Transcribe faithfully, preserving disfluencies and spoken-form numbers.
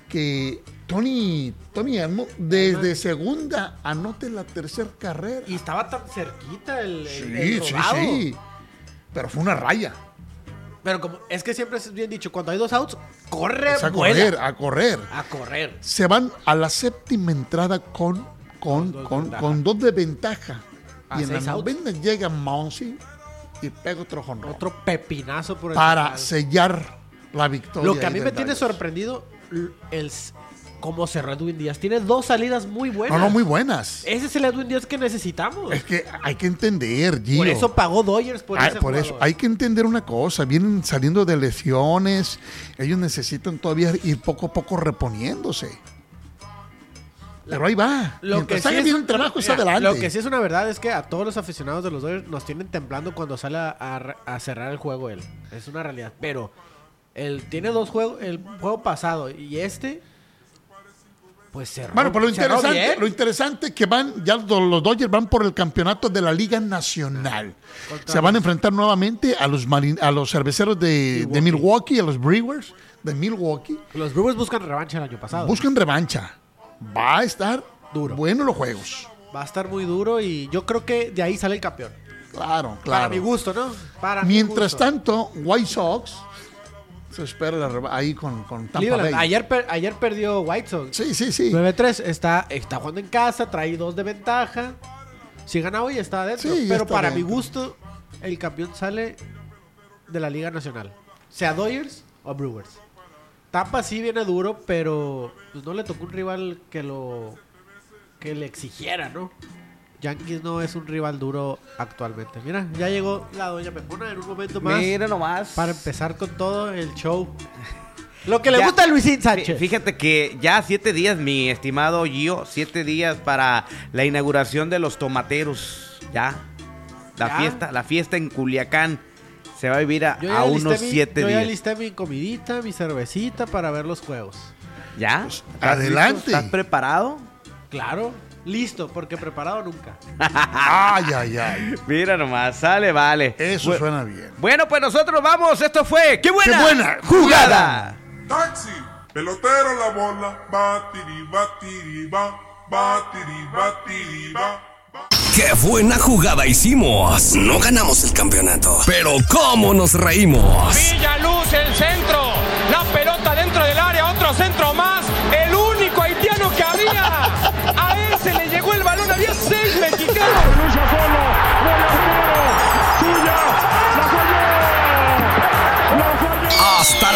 que Tony, Tony Elmo, desde segunda anote la tercera carrera. Y estaba tan cerquita el, sí, el, el sí, rodado. sí. Pero fue una raya. Pero como es que siempre es bien dicho, cuando hay dos outs, corre, es a vuela. correr, a correr. A correr. Se van a la séptima entrada con, con, con, con, dos, con dos de ventaja. A y en la outs. novena llega Monsi y pega otro jonrón. Otro pepinazo por el para final. sellar la victoria. Lo que a mí me tiene Dodgers. sorprendido, el cómo cerró Edwin Díaz. Tiene dos salidas muy buenas. No, no, muy buenas. Ese es el Edwin Díaz que necesitamos. Es que hay que entender, Gio. Por eso pagó Dodgers por, ah, ese por eso hay que entender una cosa. Vienen saliendo de lesiones. Ellos necesitan todavía ir poco a poco reponiéndose. Pero ahí va. Lo Mientras que sí hagan es bien un, el trabajo, es mira, adelante. Lo que sí es una verdad es que a todos los aficionados de los Dodgers nos tienen temblando cuando sale a, a, a cerrar el juego él. Es una realidad. Pero él tiene dos juegos, el juego pasado y este, pues cerró. Bueno, pero lo interesante, bien. lo interesante que van, ya los Dodgers van por el campeonato de la Liga Nacional. Contra Se van a enfrentar nuevamente a los marin, a los cerveceros de Milwaukee. de Milwaukee, a los Brewers de Milwaukee. Los Brewers buscan revancha el año pasado. Buscan revancha. Va a estar duro. Bueno los juegos. Va a estar muy duro y yo creo que de ahí sale el campeón. Claro, claro. Para mi gusto, ¿no? Para Mientras mi gusto. tanto, White Sox se espera la reba- ahí con, con Tampa Bay. Ayer, per, ayer perdió White Sox. Sí, sí, sí. nueve tres. Está, está jugando en casa, trae dos de ventaja. Si gana hoy está adentro. Sí, pero está para adentro. mi gusto, el campeón sale de la Liga Nacional. Sea Dodgers o Brewers. Tampa sí viene duro, pero pues no le tocó un rival que lo que le exigiera, ¿no? Yankees no es un rival duro actualmente. Mira, ya llegó la doña Pepona en un momento más. Mira nomás. Para empezar con todo el show. Lo que le Ya, gusta a Luisín Sánchez. Fíjate que ya siete días, mi estimado Gio, siete días para la inauguración de los tomateros. Ya. La ¿Ya? fiesta, la fiesta en Culiacán se va a vivir a, Yo ya a listé unos mi- siete Yo días. ya listé mi comidita, mi cervecita para ver los juegos. ¿Ya? Pues, ¿Estás adelante. listo? ¿Estás preparado? Claro, listo, porque preparado nunca. Ay, ay, ay. Mira nomás, sale, vale. Eso Bu- suena bien. Bueno, pues nosotros vamos. Esto fue ¡Qué buena, ¡Qué buena jugada! Taxi, pelotero la bola, batiri, batiri, ba, batiri, batiri, ba. ¡Qué buena jugada hicimos! No ganamos el campeonato, pero ¿cómo nos reímos? Villaluz, el centro.